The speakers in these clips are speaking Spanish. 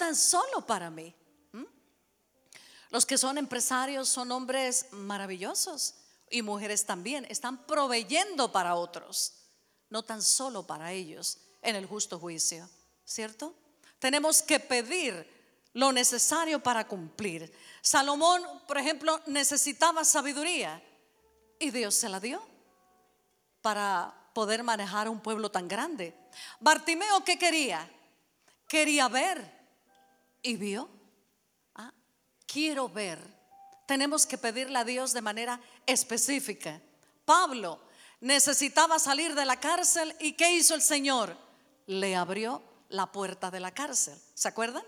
tan solo para mí. Los que son empresarios son hombres maravillosos y mujeres también. Están proveyendo para otros, no tan solo para ellos en el justo juicio, ¿cierto? Tenemos que pedir lo necesario para cumplir. Salomón, por ejemplo, necesitaba sabiduría y Dios se la dio para poder manejar un pueblo tan grande. Bartimeo, ¿qué quería? Quería ver y vio. Quiero ver. Tenemos que pedirle a Dios de manera específica. Pablo necesitaba salir de la cárcel y ¿qué hizo el Señor? Le abrió la puerta de la cárcel. ¿Se acuerdan?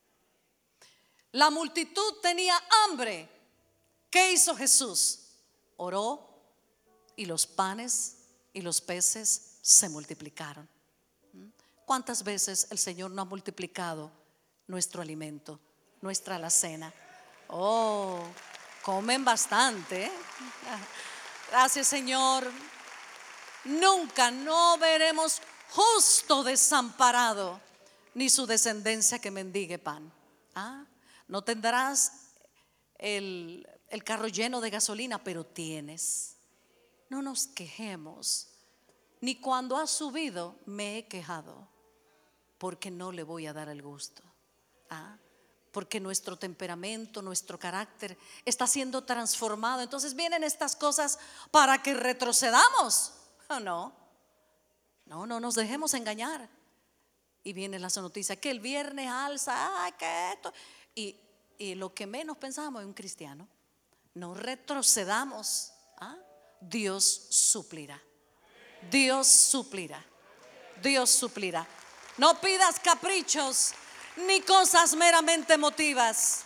La multitud tenía hambre. ¿Qué hizo Jesús? Oró y los panes y los peces se multiplicaron. ¿Cuántas veces el Señor no ha multiplicado nuestro alimento, nuestra alacena? Oh, comen bastante, ¿eh? Gracias, Señor. Nunca, no veremos justo desamparado, ni su descendencia que mendigue pan. No tendrás el carro lleno de gasolina, pero tienes. No nos quejemos. Ni cuando ha subido me he quejado, porque no le voy a dar el gusto. Porque nuestro temperamento, nuestro carácter está siendo transformado. Entonces vienen estas cosas para que retrocedamos. No nos dejemos engañar. Y vienen las noticias que el viernes alza, que esto. Y lo que menos pensamos es un cristiano. No retrocedamos. Dios suplirá. Dios suplirá. Dios suplirá. No pidas caprichos ni cosas meramente emotivas.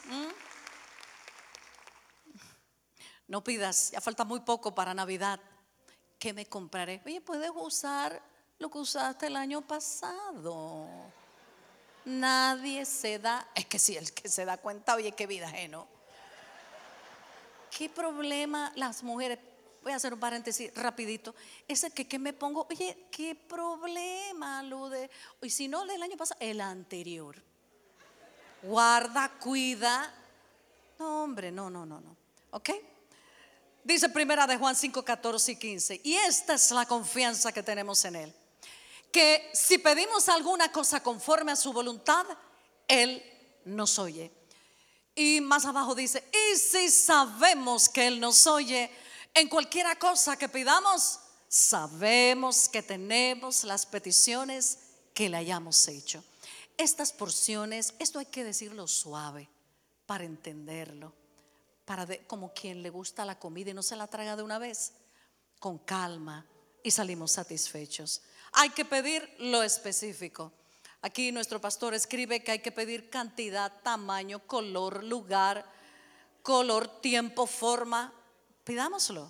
No pidas, ya falta muy poco para Navidad. ¿Qué me compraré? Oye, puedes usar lo que usaste el año pasado. Nadie se da, es que si el que se da cuenta, oye, qué vida ajeno. ¿Qué problema las mujeres? Voy a hacer un paréntesis rapidito. Ese que me pongo, oye, qué problema lo de, y si no del año pasado, el anterior. Guarda, cuida. No, hombre, no. ¿Ok? Dice primera de Juan 5, 14 y 15. Y esta es la confianza que tenemos en Él, que si pedimos alguna cosa conforme a su voluntad, Él nos oye. Y más abajo dice, y si sabemos que Él nos oye en cualquiera cosa que pidamos, sabemos que tenemos las peticiones que le hayamos hecho. Estas porciones, esto hay que decirlo suave para entenderlo, como quien le gusta la comida y no se la traga de una vez, con calma, y salimos satisfechos. Hay que pedir lo específico. Aquí nuestro pastor escribe que hay que pedir cantidad, tamaño, color, lugar, tiempo, forma. Pidámoslo.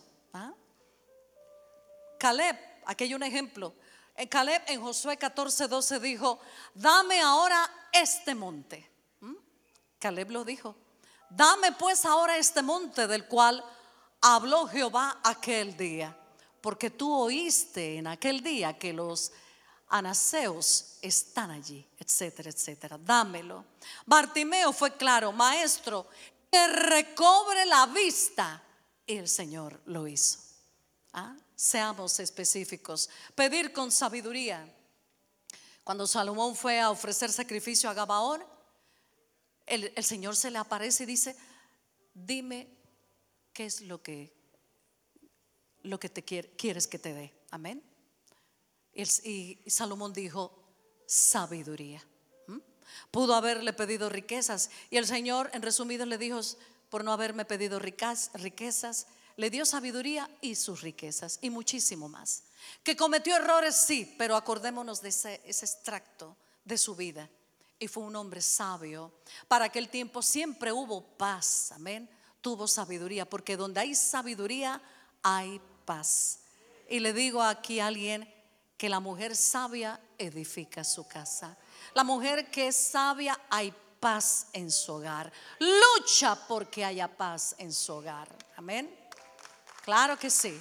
Caleb, aquí hay un ejemplo. Caleb en Josué 14, 12 dijo, dame ahora este monte. Caleb lo dijo. Dame pues ahora este monte del cual habló Jehová aquel día, porque tú oíste en aquel día que los anaseos están allí, etcétera, etcétera. Dámelo. Bartimeo fue claro, maestro, que recobre la vista, y el Señor lo hizo. Seamos específicos. Pedir con sabiduría. Cuando Salomón fue a ofrecer sacrificio a Gabaón, el Señor se le aparece y dice, dime qué es lo que te quieres que te dé. Amén. Y Salomón dijo, sabiduría. Pudo haberle pedido riquezas, y el Señor, en resumido, le dijo, por no haberme pedido riquezas, le dio sabiduría y sus riquezas y muchísimo más. Que cometió errores, sí, pero acordémonos de ese extracto de su vida. Y fue un hombre sabio. Para aquel tiempo siempre hubo paz. Amén. Tuvo sabiduría, porque donde hay sabiduría hay paz. Y le digo aquí a alguien que la mujer sabia edifica su casa. La mujer que es sabia, hay paz en su hogar. Lucha porque haya paz en su hogar. Amén. Claro que sí.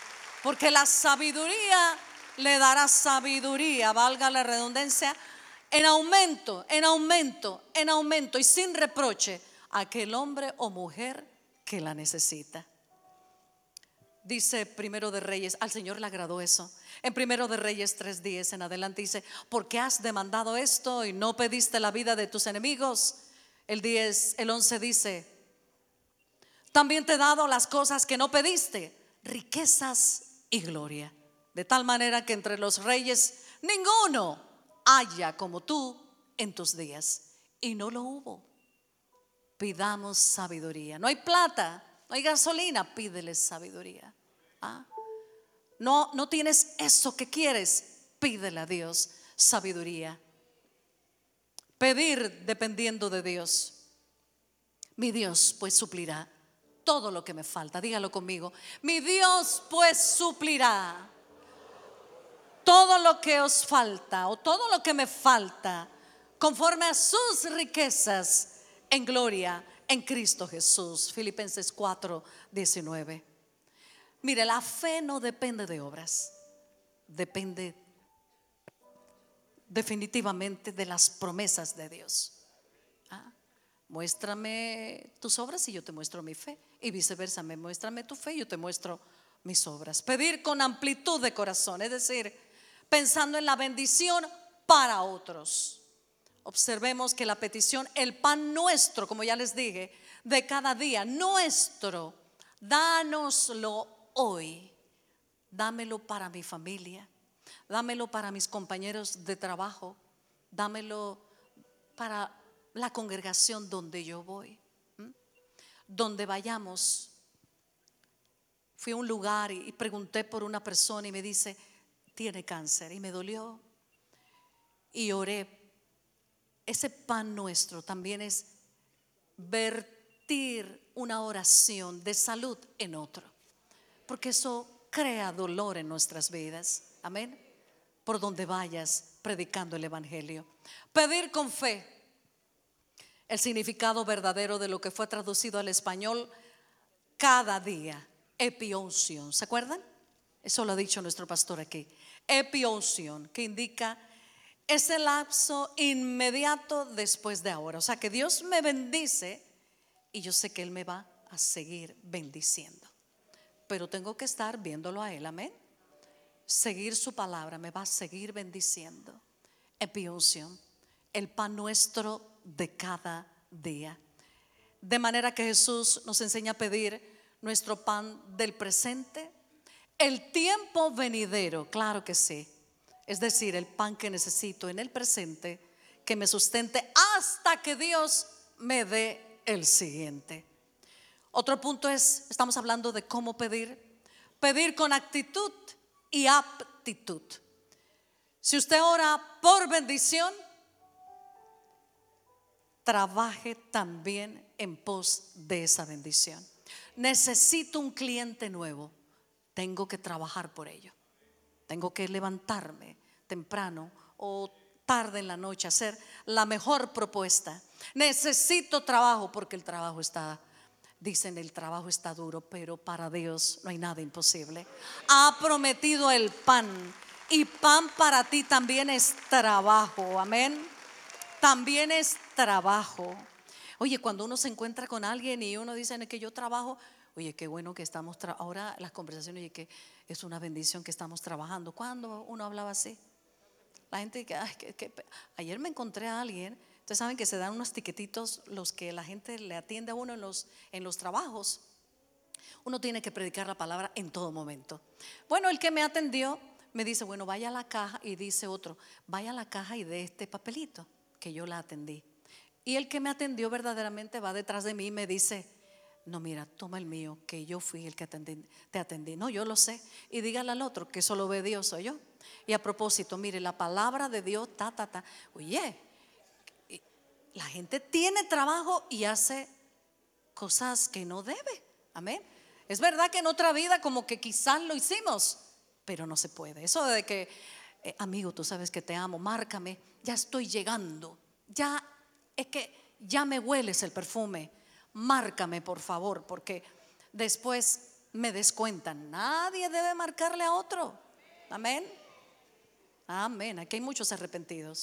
Porque la sabiduría le dará sabiduría, valga la redundancia, en aumento, en aumento, en aumento y sin reproche a aquel hombre o mujer que la necesita. Dice Primero de Reyes, al Señor le agradó eso. En Primero de Reyes 3:10 en adelante dice: porque has demandado esto y no pediste la vida de tus enemigos. El 11 dice: también te he dado las cosas que no pediste, riquezas y gloria, de tal manera que entre los reyes ninguno haya como tú en tus días. Y no lo hubo. Pidamos sabiduría. No hay plata, no hay gasolina, pídele sabiduría. No tienes eso que quieres, pídele a Dios sabiduría. Pedir dependiendo de Dios. Mi Dios pues suplirá todo lo que me falta. Dígalo conmigo. Mi Dios pues suplirá todo lo que os falta o todo lo que me falta, conforme a sus riquezas en gloria en Cristo Jesús. Filipenses 4:19. Mire, la fe no depende de obras, depende definitivamente de las promesas de Dios. Muéstrame tus obras y yo te muestro mi fe, y viceversa, muéstrame tu fe y yo te muestro mis obras. Pedir con amplitud de corazón, es decir, pensando en la bendición para otros. Observemos que la petición, el pan nuestro, como ya les dije, de cada día, nuestro, dánoslo hoy. Dámelo para mi familia, dámelo para mis compañeros de trabajo, dámelo para la congregación donde yo voy. Donde vayamos. Fui a un lugar y pregunté por una persona y me dice: tiene cáncer, y me dolió y oré. Ese pan nuestro también es vertir una oración de salud en otro, porque eso crea dolor en nuestras vidas. Amén. Por donde vayas predicando el evangelio. Pedir con fe. El significado verdadero de lo que fue traducido al español cada día, epionción. ¿Se acuerdan? Eso lo ha dicho nuestro pastor aquí. Epionción, que indica ese lapso inmediato después de ahora. O sea, que Dios me bendice y yo sé que Él me va a seguir bendiciendo, pero tengo que estar viéndolo a Él. Amén. Seguir su palabra, me va a seguir bendiciendo. Epionción, el pan nuestro de cada día. De manera que Jesús nos enseña a pedir nuestro pan del presente, el tiempo venidero, claro que sí. Es decir, el pan que necesito en el presente, que me sustente hasta que Dios me dé el siguiente. Otro punto es, estamos hablando de cómo pedir. Pedir con actitud y aptitud. Si usted ora por bendición, trabaje también en pos de esa bendición. Necesito un cliente nuevo, tengo que trabajar por ello. Tengo que levantarme temprano o tarde en la noche, hacer la mejor propuesta. Necesito trabajo, porque el trabajo está, dicen, el trabajo está duro, pero para Dios no hay nada imposible. Ha prometido el pan, y pan para ti también es trabajo. Amén. También es trabajo. Oye, cuando uno se encuentra con alguien y uno dice que yo trabajo, oye, qué bueno que estamos ahora las conversaciones, oye, que es una bendición que estamos trabajando. ¿Cuándo uno hablaba así? La gente ayer me encontré a alguien. Ustedes saben que se dan unos tiquetitos los que la gente le atiende a uno en los trabajos. Uno tiene que predicar la palabra en todo momento. Bueno, el que me atendió me dice: bueno, vaya a la caja, y dice otro: vaya a la caja y dé este papelito, que yo la atendí. Y el que me atendió verdaderamente va detrás de mí y me dice: no, mira, toma el mío, que yo fui el que te atendí. No, yo lo sé. Y dígale al otro que eso lo ve Dios, soy yo. Y a propósito, mire, la palabra de Dios, Oye, la gente tiene trabajo y hace cosas que no debe. Amén. Es verdad que en otra vida como que quizás lo hicimos, pero no se puede. Eso de que, amigo, tú sabes que te amo, márcame, ya estoy llegando. Ya es que ya me hueles el perfume. Márcame, por favor, porque después me descuentan. Nadie debe marcarle a otro. Amén. Amén. Aquí hay muchos arrepentidos.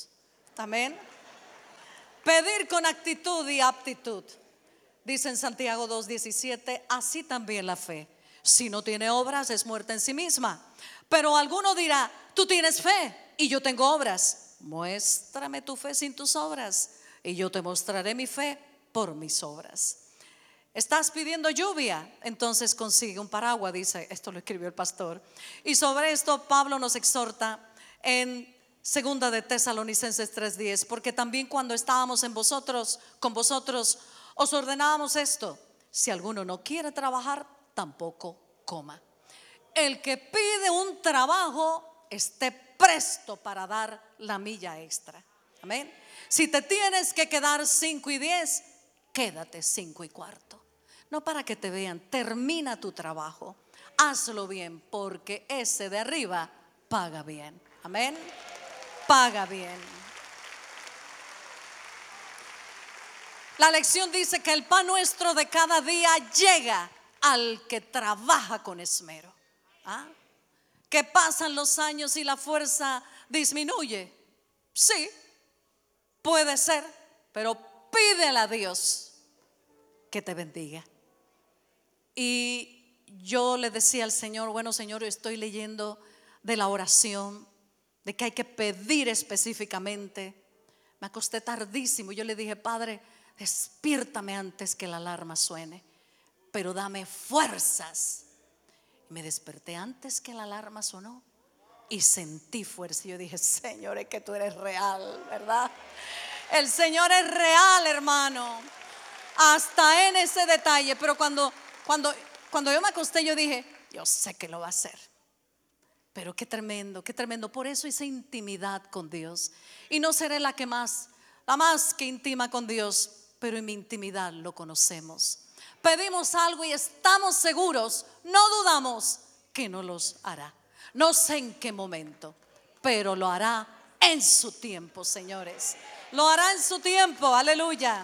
Amén. Pedir con actitud y aptitud. Dice en Santiago 2:17, así también la fe, si no tiene obras, es muerta en sí misma. Pero alguno dirá, tú tienes fe y yo tengo obras. Muéstrame tu fe sin tus obras y yo te mostraré mi fe por mis obras. ¿Estás pidiendo lluvia? Entonces consigue un paraguas, dice, esto lo escribió el pastor. Y sobre esto Pablo nos exhorta en Segunda de Tesalonicenses 3:10, porque también cuando estábamos con vosotros, os ordenábamos esto: si alguno no quiere trabajar, tampoco coma. El que pide un trabajo, esté presto para dar la milla extra. Amén. Si te tienes que quedar 5:10, quédate 5:15. No para que te vean, termina tu trabajo, hazlo bien, porque ese de arriba paga bien. Amén. Paga bien. La lección dice que el pan nuestro de cada día llega al que trabaja con esmero. ¿Que pasan los años y la fuerza disminuye? Sí, puede ser, pero pídele a Dios que te bendiga. Y yo le decía al Señor, bueno, Señor, estoy leyendo de la oración, de que hay que pedir específicamente. Me acosté tardísimo y yo le dije, Padre, despiértame antes que la alarma suene, pero dame fuerzas. Y me desperté antes que la alarma sonó y sentí fuerza. Y yo dije, Señor, es que tú eres real, ¿verdad? El Señor es real, hermano, hasta en ese detalle. Pero cuando yo me acosté, yo dije, yo sé que lo va a hacer. Pero qué tremendo, qué tremendo. Por eso esa intimidad con Dios. Y no seré la más que intima con Dios, pero en mi intimidad lo conocemos. Pedimos algo y estamos seguros, no dudamos que no los hará. No sé en qué momento, pero lo hará en su tiempo, señores. Lo hará en su tiempo, aleluya.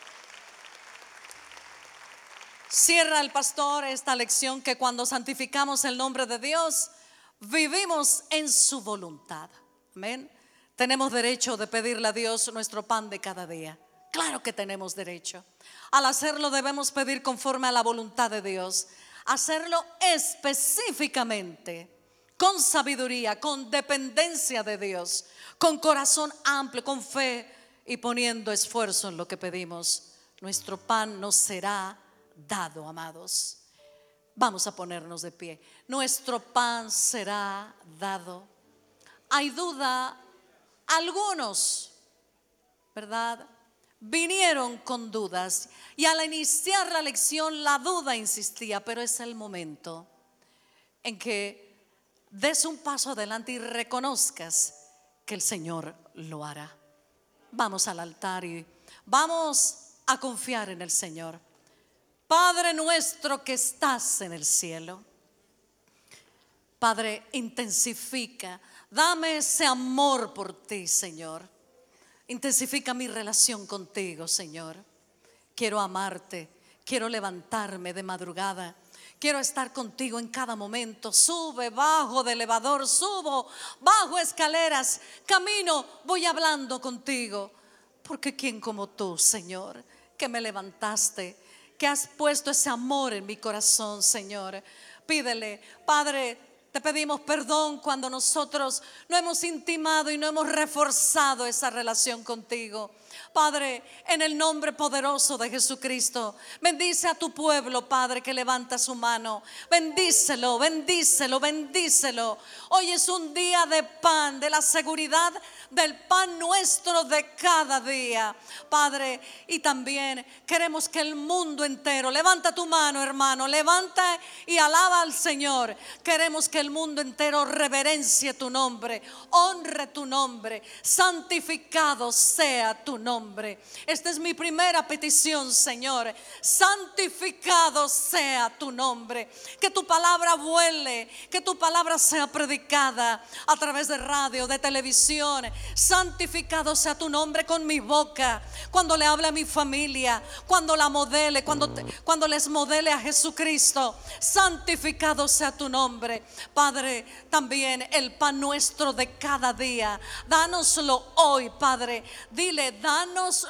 Cierra el pastor esta lección que cuando santificamos el nombre de Dios, vivimos en su voluntad. Amén. Tenemos derecho de pedirle a Dios nuestro pan de cada día. Claro que tenemos derecho. Al hacerlo debemos pedir conforme a la voluntad de Dios. Hacerlo específicamente, con sabiduría, con dependencia de Dios, con corazón amplio, con fe y poniendo esfuerzo en lo que pedimos. Nuestro pan nos será dado, amados. Vamos a ponernos de pie. Nuestro pan será dado. Hay duda, algunos, ¿verdad?, vinieron con dudas y al iniciar la lección la duda insistía, pero es el momento en que des un paso adelante y reconozcas que el Señor lo hará. Vamos al altar y vamos a confiar en el Señor. Padre nuestro que estás en el cielo, Padre, intensifica, dame ese amor por ti, Señor. Intensifica mi relación contigo, Señor. Quiero amarte, quiero levantarme de madrugada, quiero estar contigo en cada momento. Sube, bajo de elevador, subo, bajo escaleras, camino, voy hablando contigo. Porque ¿quién como tú, Señor, que me levantaste, que has puesto ese amor en mi corazón, Señor? Pídele, Padre, te pedimos perdón cuando nosotros no hemos intimado y no hemos reforzado esa relación contigo. Padre, en el nombre poderoso de Jesucristo, bendice a tu pueblo, Padre, que levanta su mano. Bendícelo, bendícelo, bendícelo. Hoy es un día de pan, de la seguridad del pan nuestro de cada día, Padre. Y también queremos que el mundo entero, levanta tu mano, hermano, levanta y alaba al Señor. Queremos que el mundo entero reverencie tu nombre, honre tu nombre, santificado sea tu nombre. Esta es mi primera petición, Señor. Santificado sea tu nombre. Que tu palabra vuele, que tu palabra sea predicada a través de radio, de televisión. Santificado sea tu nombre con mi boca, cuando le hable a mi familia, cuando la modele, cuando les modele a Jesucristo. Santificado sea tu nombre. Padre, también el pan nuestro de cada día, dánoslo hoy, Padre. Dile, danos